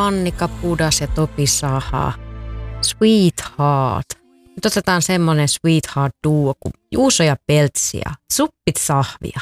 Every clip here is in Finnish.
Annika Pudas ja Topi Saha. Sweetheart. Nyt otetaan semmonen Sweetheart-duo kuin Juuso ja Peltsi ja Suppit Sahvia.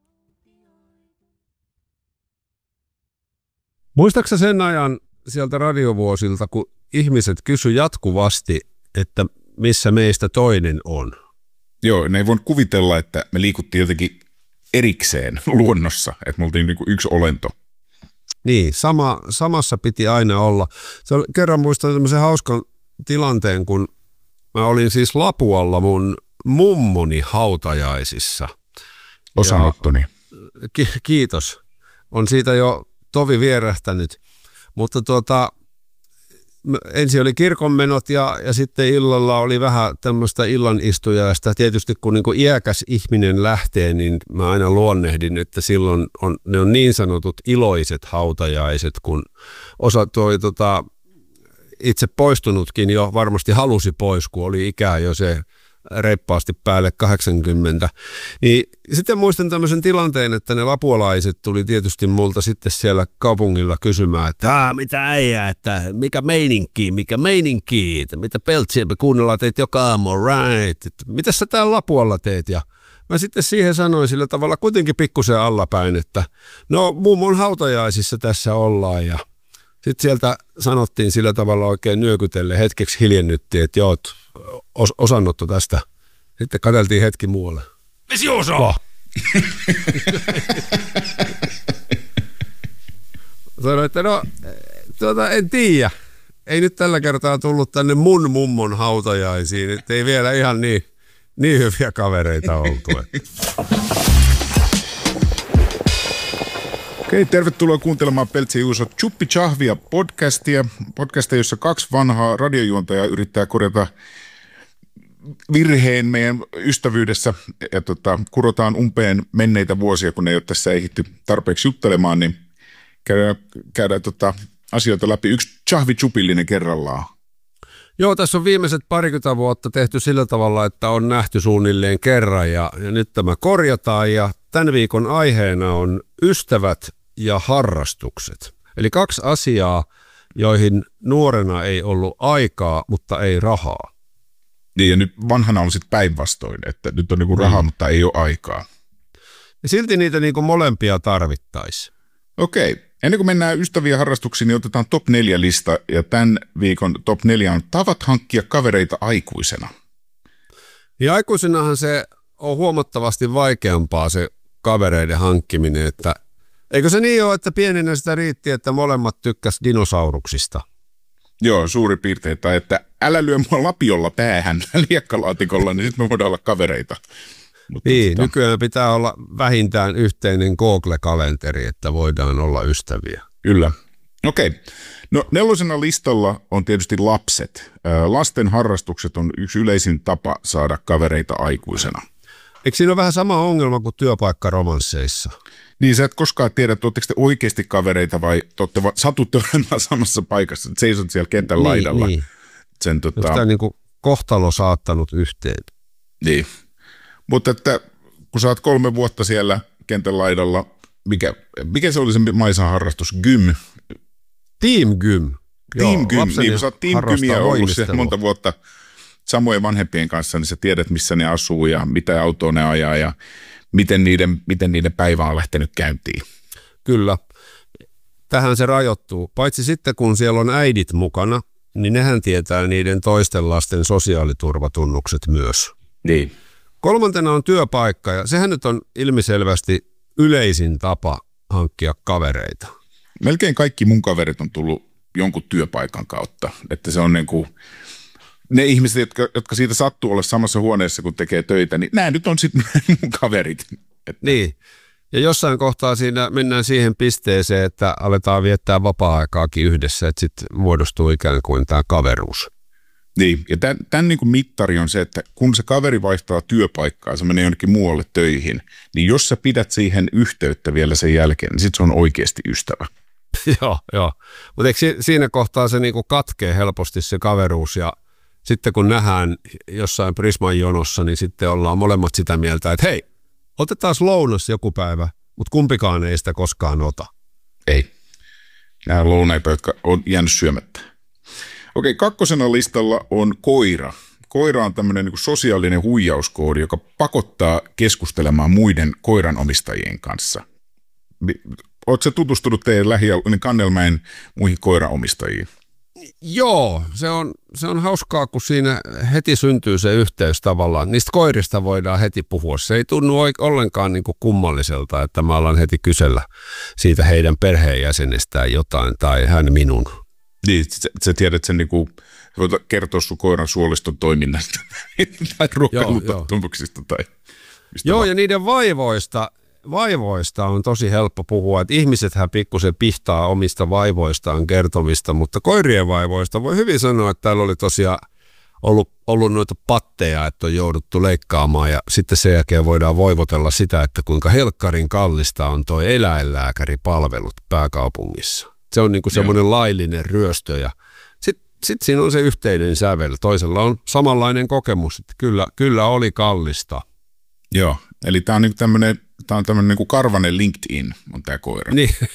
Muistaaksä sen ajan sieltä radiovuosilta, kun ihmiset kysy jatkuvasti, että missä meistä toinen on? Joo, ne ei voinut kuvitella, että me liikuttiin jotenkin erikseen luonnossa, että me oltiin niin kuin yksi olento. Niin, samassa piti aina olla. Kerran muistan tämmöisen hauskan tilanteen, kun mä olin siis Lapualla mun mummoni hautajaisissa. Osanottoni. Kiitos. On siitä jo tovi vierähtänyt. Mutta ensin oli kirkonmenot ja sitten illalla oli vähän tämmöistä illanistujaista. Tietysti kun niinku iäkäs ihminen lähtee, niin mä aina luonnehdin, että silloin ne on niin sanotut iloiset hautajaiset, kun osa itse poistunutkin jo varmasti halusi pois, kun oli ikää jo se reippaasti päälle 80. Niin sitten muistan tämmöisen tilanteen, että ne lapualaiset tuli tietysti multa sitten siellä kaupungilla kysymään, että mitä äijää, että mikä meininki, että mitä Peltsiä me kuunnellaan teitä joka aamu, right, että mitä sä täällä Lapualla teet, ja mä sitten siihen sanoin sillä tavalla kuitenkin pikkusen allapäin, että no mummon hautajaisissa tässä ollaan, ja sitten sieltä sanottiin sillä tavalla oikein nyökytelle, hetkeksi hiljennyttiin, että joo, osanotto tästä. Sitten katseltiin hetki muualle. Vesi osaa! Sanoin, että no, en tiedä. Ei nyt tällä kertaa tullut tänne mun mummon hautajaisiin, että ei vielä ihan niin hyviä kavereita oltu. Okei, tervetuloa kuuntelemaan Peltsi ja Juuso Chuppi Chahvia podcastia, jossa kaksi vanhaa radiojuontajaa yrittää korjata virheen meidän ystävyydessä ja kurotaan umpeen menneitä vuosia, kun ei ole tässä ehditty tarpeeksi juttelemaan, niin käydään asioita läpi yksi chahvi-chupillinen kerrallaan. Joo, tässä on viimeiset 20 vuotta tehty sillä tavalla, että on nähty suunnilleen kerran ja nyt tämä korjataan, ja tämän viikon aiheena on ystävät ja harrastukset. Eli kaksi asiaa, joihin nuorena ei ollut aikaa, mutta ei rahaa. Niin, ja nyt vanhana on sitten päinvastoin, että nyt on niinku rahaa, mutta ei ole aikaa. Ja silti niitä niinku molempia tarvittaisiin. Okei. Ennen kuin mennään ystäviä harrastuksiin, niin otetaan top 4 lista, ja tämän viikon top 4 on tavat hankkia kavereita aikuisena. Ja aikuisenahan se on huomattavasti vaikeampaa se kavereiden hankkiminen, että eikö se niin ole, että pienenä sitä riitti, että molemmat tykkäs dinosauruksista? Joo, suurin piirtein, tai että älä lyö mua lapiolla päähän liekkalaatikolla, niin sitten me voidaan olla kavereita. Mutta niin, nykyään pitää olla vähintään yhteinen Google-kalenteri, että voidaan olla ystäviä. Kyllä. Okei. No 4. listalla on tietysti lapset. Lasten harrastukset on yksi yleisin tapa saada kavereita aikuisena. Eikö siinä ole vähän sama ongelma kuin työpaikkaromansseissa? Niin, sä et koskaan tiedä, että ootteko te oikeasti kavereita vai satutte olemaan samassa paikassa, että seisot siellä kentän laidalla. Niin. Tämä on niin kuin kohtalo saattanut yhteen. Niin. Mutta että kun sä oot 3 vuotta siellä kentän laidalla, mikä se oli se Maisan harrastus? Gym? Team Gym. Team Gym, niin kun sä oot Team Gymiä ollut se monta vuotta samojen vanhempien kanssa, niin sä tiedät, missä ne asuu ja mitä autoa ne ajaa ja miten niiden päivä on lähtenyt käyntiin. Kyllä. Tähän se rajoittuu. Paitsi sitten, kun siellä on äidit mukana, niin nehän tietää niiden toisten lasten sosiaaliturvatunnukset myös. Niin. 3. on työpaikka, ja sehän nyt on ilmiselvästi yleisin tapa hankkia kavereita. Melkein kaikki mun kaverit on tullut jonkun työpaikan kautta, että se on niin kuin ne ihmiset, jotka siitä sattuu olla samassa huoneessa, kun tekee töitä, niin nämä nyt on sitten mun kaverit. Että. Niin, ja jossain kohtaa siinä mennään siihen pisteeseen, että aletaan viettää vapaa-aikaakin yhdessä, että sitten muodostuu ikään kuin tämä kaveruus. Niin, ja tämän niin kuin mittari on se, että kun se kaveri vaihtaa työpaikkaa, se menee jonnekin muualle töihin, niin jos sä pidät siihen yhteyttä vielä sen jälkeen, niin sitten se on oikeasti ystävä. Joo. Mutta eikö siinä kohtaa se niinku katkee helposti se kaveruus, ja sitten kun nähdään jossain Prisman jonossa, niin sitten ollaan molemmat sitä mieltä, että hei, otetaan lounas joku päivä, mutta kumpikaan ei sitä koskaan ota. Ei. Nämä lounaita, jotka on jäänyt syömättä. Okei, kakkosena listalla on koira. Koira on tämmöinen niin kuin sosiaalinen huijauskoodi, joka pakottaa keskustelemaan muiden koiranomistajien kanssa. Oletko tutustunut teidän lähialueen Kannelmäen muihin koiranomistajiin? Joo, se on hauskaa, kun siinä heti syntyy se yhteys tavallaan. Niistä koirista voidaan heti puhua. Se ei tunnu ollenkaan niin kuin kummalliselta, että mä alan heti kysellä siitä heidän perheenjäsenestään jotain tai hän minun. Niin, sä tiedät sen, niin kuin, voit kertoa sun koiran suoliston toiminnasta tai ruokailutattumuksista tai mistä joo, vaan. ja niiden vaivoista on tosi helppo puhua, että ihmisethän pikkusen pihtaa omista vaivoistaan kertomista, mutta koirien vaivoista voi hyvin sanoa, että täällä oli tosiaan ollut noita patteja, että on jouduttu leikkaamaan ja sitten sen jälkeen voidaan voivotella sitä, että kuinka helkkarin kallista on tuo eläinlääkäripalvelut pääkaupungissa. Se on niin kuin semmoinen laillinen ryöstö ja sitten siinä on se yhteinen sävel. Toisella on samanlainen kokemus, että kyllä oli kallista. Joo, eli tämä on niin tämmöinen niin kuin karvanen LinkedIn on tämä koira.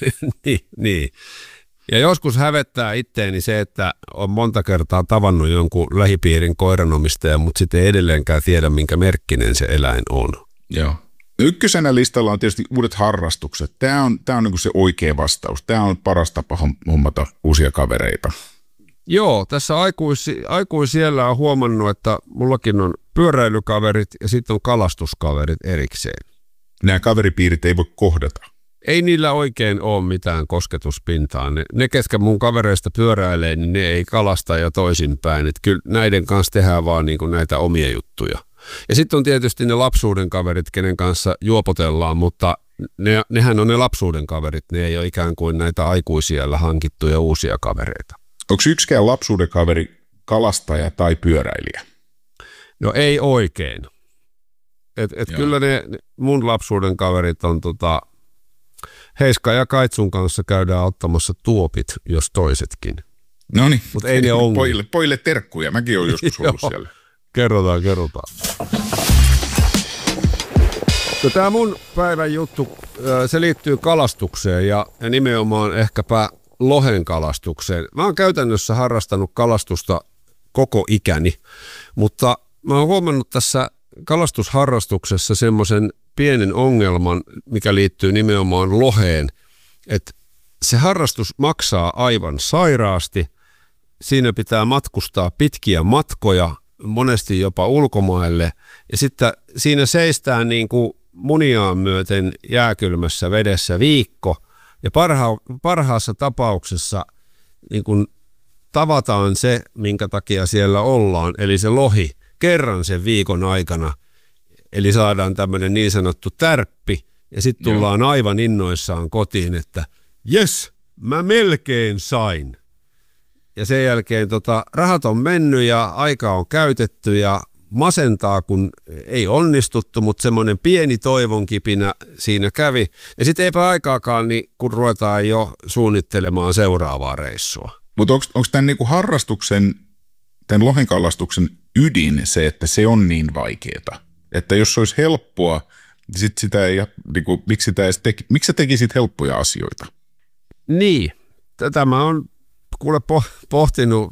Niin. Ja joskus hävettää itteeni se, että on monta kertaa tavannut jonkun lähipiirin koiranomistajan, mutta sitten ei edelleenkään tiedä, minkä merkkinen se eläin on. Joo. Ykkösenä listalla on tietysti uudet harrastukset. Tämä on niin kuin se oikea vastaus. Tämä on paras tapa hommata uusia kavereita. Joo, tässä aikuisiellä on huomannut, että mullakin on pyöräilykaverit ja sitten on kalastuskaverit erikseen. Nämä kaveripiirit ei voi kohdata. Ei niillä oikein ole mitään kosketuspintaa. Ne ketkä mun kavereista pyöräilee, niin ne ei kalasta ja toisinpäin. Että kyllä näiden kanssa tehdään vaan niin kuin näitä omia juttuja. Ja sitten on tietysti ne lapsuuden kaverit, kenen kanssa juopotellaan, mutta nehän on ne lapsuuden kaverit. Ne ei ole ikään kuin näitä aikuisiellä hankittuja uusia kavereita. Onko yksikään lapsuuden kaveri kalastaja tai pyöräilijä? No ei oikein. Kyllä ne mun lapsuuden kaverit on Heiska ja Kaitsun kanssa käydään ottamassa tuopit, jos toisetkin. No niin, mutta ei ne ongelma. Pojille terkkuja, mäkin olen joskus ollut siellä. Kerrotaan. Tämä mun päivän juttu, se liittyy kalastukseen ja nimenomaan ehkäpä lohen kalastukseen. Mä oon käytännössä harrastanut kalastusta koko ikäni, mutta mä oon huomannut tässä kalastusharrastuksessa semmoisen pienen ongelman, mikä liittyy nimenomaan loheen, että se harrastus maksaa aivan sairaasti. Siinä pitää matkustaa pitkiä matkoja, monesti jopa ulkomaille, ja sitten siinä seistään niin kuin muniaan myöten jääkylmässä vedessä viikko, ja parhaassa tapauksessa niin kuin tavataan se, minkä takia siellä ollaan, eli se lohi, kerran sen viikon aikana, eli saadaan tämmöinen niin sanottu tärppi, ja sitten tullaan aivan innoissaan kotiin, että jes, mä melkein sain. Ja sen jälkeen rahat on mennyt ja aika on käytetty ja masentaa, kun ei onnistuttu, mutta semmoinen pieni toivonkipinä siinä kävi. Ja sitten eipä aikaakaan, niin kun ruvetaan jo suunnittelemaan seuraavaa reissua. Mutta onko tämän niinku harrastuksen, tämän lohenkalastuksen ydin se, että se on niin vaikeaa? Että jos se olisi helppoa, niin sit sitä ei, niinku, miksi sä tekisit helppoja asioita? Niin, tätä mä oon kuule pohtinut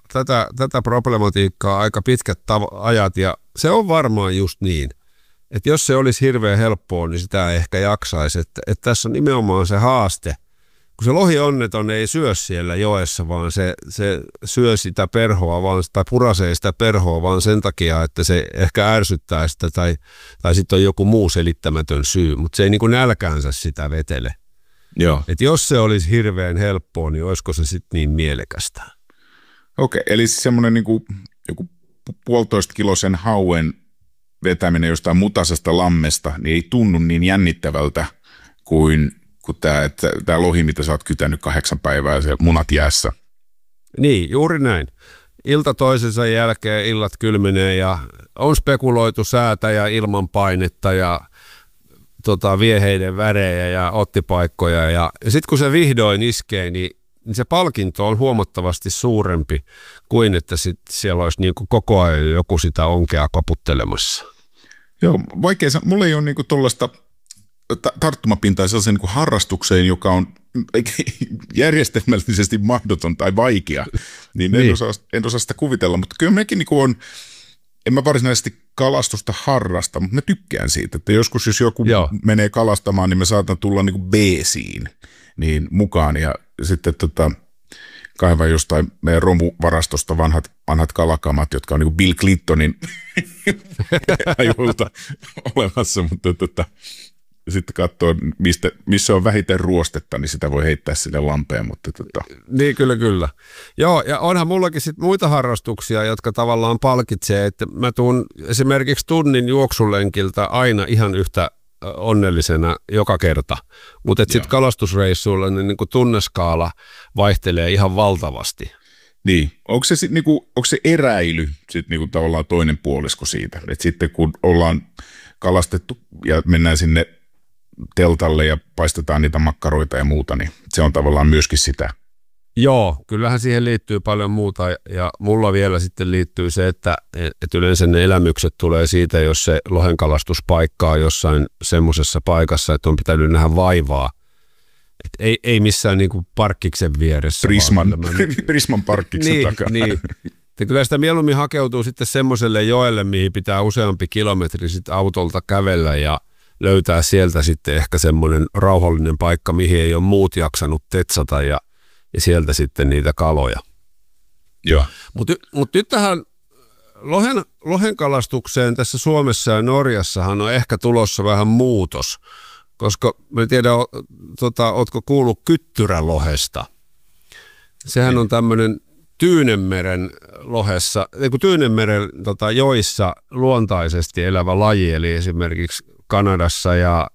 tätä problematiikkaa aika pitkät ajat ja se on varmaan just niin, että jos se olisi hirveän helppoa, niin sitä ei ehkä jaksaisi, että tässä on nimenomaan se haaste, kun se lohi onneton ei syö siellä joessa, vaan se syö sitä perhoa tai purasee sitä perhoa vaan sen takia, että se ehkä ärsyttää sitä tai sitten on joku muu selittämätön syy, mutta se ei niin kuin nälkäänsä sitä vetele. Joo. Että jos se olisi hirveän helppoa, niin olisiko se sitten niin mielekästä? Okei, eli semmoinen niin kuin joku 1,5-kilosen hauen vetäminen jostain mutasesta lammesta, niin ei tunnu niin jännittävältä kuin tämä lohi, mitä sä oot kytänyt 8 päivää ja munat jäässä. Niin, juuri näin. Ilta toisensa jälkeen illat kylmenee ja on spekuloitu säätä ja ilmanpainetta ja vieheiden värejä ja ottipaikkoja. Ja sitten kun se vihdoin iskee, niin se palkinto on huomattavasti suurempi kuin että siellä olisi niin kuin koko ajan joku sitä onkea koputtelemassa. Joo, vaikea. Mulla ei ole niin tuollaista tarttumapintaa sellaiseen niin harrastukseen, joka on järjestelmällisesti mahdoton tai vaikea, niin. En osaa sitä kuvitella, mutta kyllä mekin niin on, en mä varsinaisesti kalastusta harrasta, mutta mä tykkään siitä, että joskus jos joku menee kalastamaan, niin mä saatan tulla niin kuin B-siin niin mukaan ja sitten kaivaa jostain meidän romuvarastosta vanhat kalakamat, jotka on niin kuin Bill Clintonin ajoilta olemassa, mutta sitten katsoo, missä on vähiten ruostetta, niin sitä voi heittää sille lampeen. Mutta Niin, kyllä. Joo, ja onhan mullakin sit muita harrastuksia, jotka tavallaan palkitsee, että mä tuun esimerkiksi tunnin juoksulenkiltä aina ihan yhtä onnellisena joka kerta, mutta sitten kalastusreissuilla niin tunneskaala vaihtelee ihan valtavasti. Niin, onko se eräily sit niinku tavallaan toinen puolisko siitä, että sitten kun ollaan kalastettu ja mennään sinne teltalle ja paistetaan niitä makkaroita ja muuta, niin se on tavallaan myöskin sitä. Joo, kyllähän siihen liittyy paljon muuta ja mulla vielä sitten liittyy se, että yleensä ne elämykset tulee siitä, jos se lohenkalastuspaikka on jossain semmoisessa paikassa, että on pitänyt nähdä vaivaa. Et ei missään niinku parkkiksen vieressä. Prisman parkkiksen takana. Niin. Kyllä sitä mieluummin hakeutuu sitten semmoiselle joelle, mihin pitää useampi kilometri sitten autolta kävellä ja löytää sieltä sitten ehkä semmoinen rauhallinen paikka, mihin ei ole muut jaksanut tetsata ja sieltä sitten niitä kaloja. Joo. Mutta nyt tähän lohenkalastukseen tässä Suomessa ja Norjassahan on ehkä tulossa vähän muutos, koska mä en tiedä, ootko kuullut kyttyrälohesta. Sehän on tämmöinen Tyynenmeren joissa luontaisesti elävä laji, eli esimerkiksi Kanadassa ja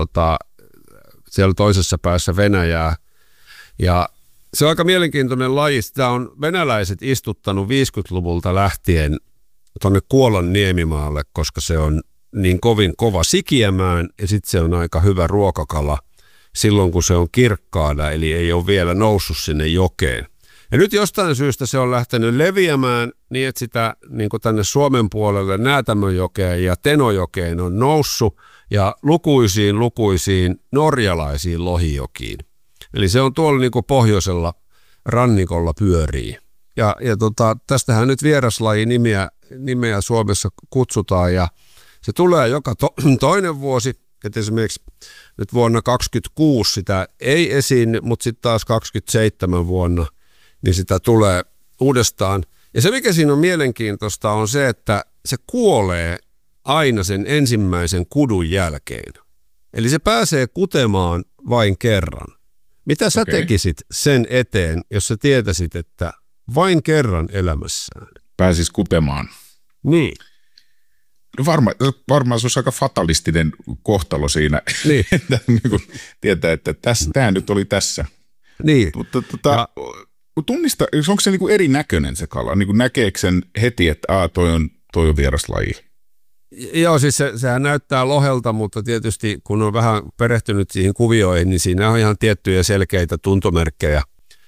siellä toisessa päässä Venäjää. Ja se on aika mielenkiintoinen laji. Sitä on venäläiset istuttanut 50-luvulta lähtien tuonne Kuolan niemimaalle, koska se on niin kovin kova sikiämään ja sitten se on aika hyvä ruokakala silloin, kun se on kirkkaana, eli ei ole vielä noussut sinne jokeen. Ja nyt jostain syystä se on lähtenyt leviämään niin, että sitä niin kuin tänne Suomen puolelle Näätämönjokeen ja Tenojokeen on noussut ja lukuisiin norjalaisiin lohijokiin. Eli se on tuolla niin kuin pohjoisella rannikolla pyörii. Ja tästähän nyt vieraslaji nimeä Suomessa kutsutaan ja se tulee joka toinen vuosi. Että esimerkiksi nyt vuonna 2026 sitä ei esiin, mutta sitten taas 2027 vuonna niin sitä tulee uudestaan. Ja se, mikä siinä on mielenkiintoista, on se, että se kuolee aina sen ensimmäisen kudun jälkeen. Eli se pääsee kutemaan vain kerran. Mitä sä tekisit sen eteen, jos sä tietäisit, että vain kerran elämässään pääsis kutemaan? Niin. No varmaan se olisi aika fatalistinen kohtalo siinä, niin. että niin tietää, että tämä nyt oli tässä. Niin. Mutta tunnista, onko se niin kuin erinäköinen se kala? Niin kuin näkeekö sen heti, että toi on vieraslaji? Joo, siis sehän näyttää lohelta, mutta tietysti kun on vähän perehtynyt siihen kuvioihin, niin siinä on ihan tiettyjä selkeitä tuntomerkkejä,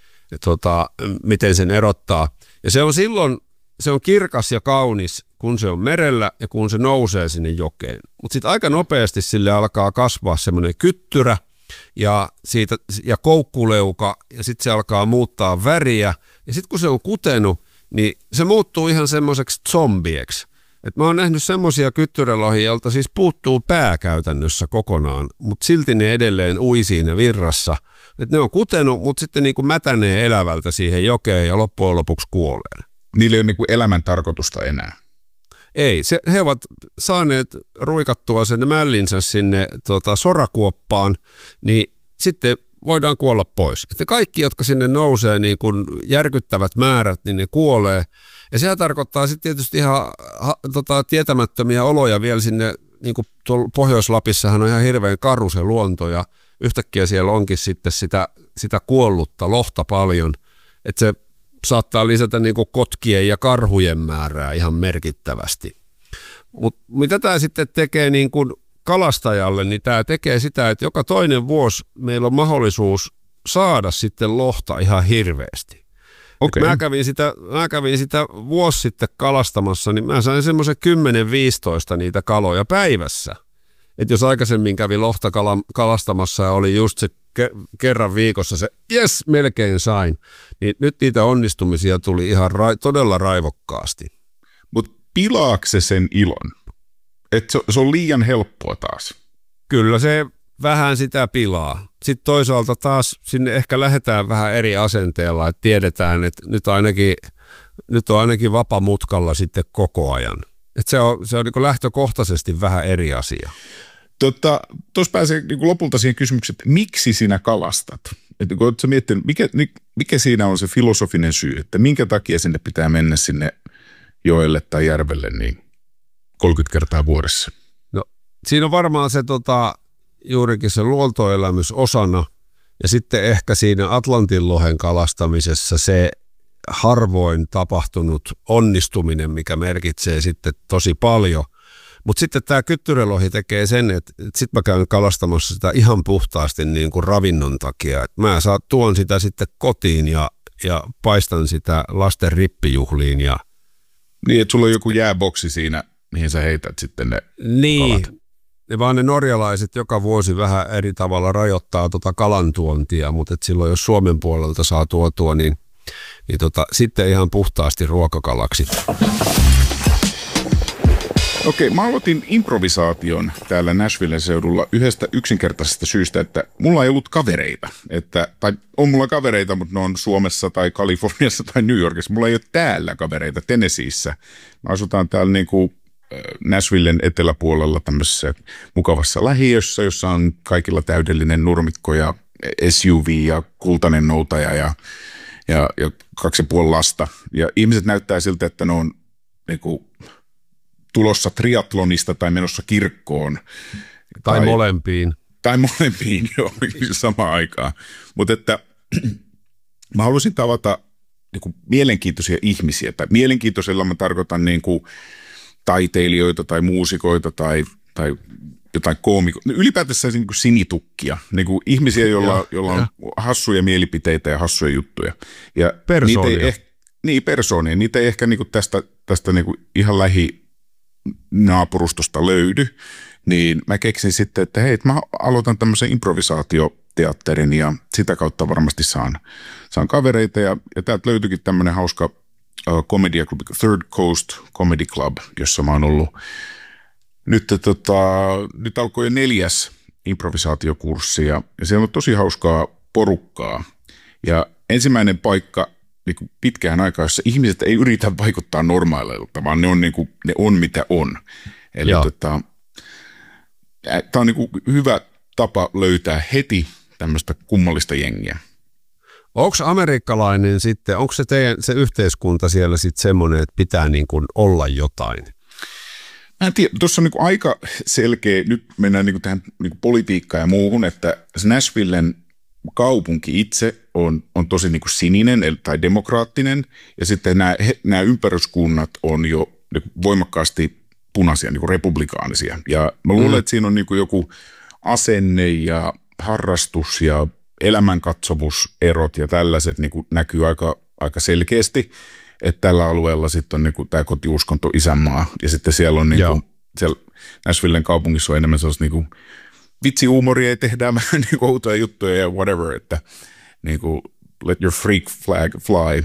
miten sen erottaa. Ja se on kirkas ja kaunis, kun se on merellä ja kun se nousee sinne jokeen. Mutta sitten aika nopeasti sille alkaa kasvaa semmoinen kyttyrä ja koukkuleuka ja sitten se alkaa muuttaa väriä. Ja sitten kun se on kutenut, niin se muuttuu ihan semmoiseksi zombieksi. Et mä oon nähnyt semmoisia kyttyrälohia, joilta siis puuttuu pää käytännössä kokonaan, mutta silti ne edelleen ui siinä virrassa. Et ne on kutenut, mutta sitten niin kuin mätänee elävältä siihen jokeen ja loppujen lopuksi kuolee. Niillä ei ole niin kuin elämän tarkoitusta enää. Ei, he ovat saaneet ruikattua sen mällinsä sinne sorakuoppaan, niin sitten voidaan kuolla pois. Että kaikki, jotka sinne nousee niin kuin järkyttävät määrät, niin ne kuolee. Ja sehän tarkoittaa sitten tietysti ihan tietämättömiä oloja vielä sinne, niin kuin tuolla Pohjois-Lapissahan on ihan hirveän karu se luonto ja yhtäkkiä siellä onkin sitten sitä kuollutta lohta paljon, että se saattaa lisätä niin kuin kotkien ja karhujen määrää ihan merkittävästi. Mutta mitä tämä sitten tekee niin kuin kalastajalle, niin tämä tekee sitä, että joka toinen vuosi meillä on mahdollisuus saada sitten lohta ihan hirveästi. Okay. Mä kävin sitä vuosi sitten kalastamassa, niin mä sain semmoisen 10-15 niitä kaloja päivässä. Että jos aikaisemmin kävi lohta kalastamassa ja oli just se kerran viikossa se, jes, melkein sain, niin nyt niitä onnistumisia tuli ihan todella raivokkaasti. Mutta pilaako se sen ilon? Että se on liian helppoa taas? Kyllä se vähän sitä pilaa. Sitten toisaalta taas sinne ehkä lähdetään vähän eri asenteella, että tiedetään, että nyt on ainakin vapamutkalla sitten koko ajan. Että se on niin lähtökohtaisesti vähän eri asia. Tuossa pääsee niin lopulta siihen kysymykseen, että miksi sinä kalastat? Että kun oletko miettinyt, mikä siinä on se filosofinen syy, että minkä takia sinne pitää mennä sinne joelle tai järvelle niin 30 kertaa vuodessa? No, siinä on varmaan se juurikin se luontoelämys osana ja sitten ehkä siinä Atlantinlohen kalastamisessa se harvoin tapahtunut onnistuminen, mikä merkitsee sitten tosi paljon. Mutta sitten tämä kyttyrälohi tekee sen, että sitten mä käyn kalastamassa sitä ihan puhtaasti niin kuin ravinnon takia. Et mä tuon sitä sitten kotiin ja paistan sitä lasten rippijuhliin. Niin, että sulla on joku jääboksi siinä, mihin sä heität sitten ne kalat. Vaan ne norjalaiset joka vuosi vähän eri tavalla rajoittaa kalantuontia, mutta silloin jos Suomen puolelta saa tuotua, niin sitten ihan puhtaasti ruokakalaksi. Okei, mä aloitin improvisaation täällä Nashvillen seudulla yhdestä yksinkertaisesta syystä, että mulla ei ollut kavereita. Tai on mulla kavereita, mutta ne on Suomessa tai Kaliforniassa tai New Yorkissa. Mulla ei ole täällä kavereita, Tennesseeissä. Me asutaan täällä niin kuin Nashvillen eteläpuolella tämmöisessä mukavassa lähiössä, jossa on kaikilla täydellinen nurmikko ja SUV ja kultainen noutaja ja 2,5 lasta. Ja ihmiset näyttää siltä, että ne on niinku tulossa triathlonista tai menossa kirkkoon. Tai molempiin. Tai molempiin, joo, samaan aikaan. Mutta että mä haluaisin tavata niinku mielenkiintoisia ihmisiä. Tai mielenkiintoisella mä tarkoitan niinku taiteilijoita tai muusikoita tai jotain koomikoita. Ylipäätänsä niin kuin sinitukkia. Niin kuin ihmisiä, joilla on hassuja mielipiteitä ja hassuja juttuja. Ja persoonia. Persoonia. Niitä ei ehkä niin kuin tästä niin kuin ihan lähinaapurustosta löydy. Niin mä keksin sitten, että hei, mä aloitan tämmöisen improvisaatioteatterin ja sitä kautta varmasti saan kavereita. Ja täältä löytyikin tämmöinen hauska komediaklubi, Third Coast Comedy Club, jossa mä oon ollut. Nyt alkoi jo 4. improvisaatiokurssi ja siellä on tosi hauskaa porukkaa. Ja ensimmäinen paikka niin kuin pitkään aikaa, jossa ihmiset ei yritä vaikuttaa normaaleilta, vaan ne on mitä on. Eli tämä on niin kuin hyvä tapa löytää heti tämmöistä kummallista jengiä. Onko amerikkalainen sitten, onko se yhteiskunta siellä sitten semmoinen, että pitää niin kuin olla jotain? Mä en tiedä, tuossa on niin kuin aika selkeä, nyt mennään niin kuin tähän niin kuin politiikkaan ja muuhun, että Nashvillen kaupunki itse on tosi niin kuin sininen tai demokraattinen, ja sitten nämä ympäryskunnat on jo niin kuin voimakkaasti punaisia, niin kuin republikaanisia. Ja mä luulen, että siinä on niin kuin joku asenne ja harrastus ja elämänkatsomuserot ja tällaiset niin kuin näkyy aika selkeästi. Että tällä alueella sitten on niinku tämä kotiuskonto isänmaa ja sitten siellä on niinku, siellä Nashvillen kaupungissa on enemmän sellaista niinku vitsihuumoria ja tehdään vähän niinku outoja juttuja ja whatever, että niinku let your freak flag fly.